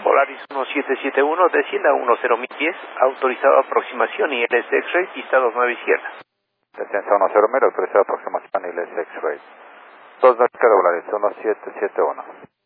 Volaris 1771, descienda 10 pies, autorizado aproximación y LS X-Ray, pistados 9 izquierda. Descensa 10 autorizado aproximación y LS X-Ray. 2 de Volaris 1771.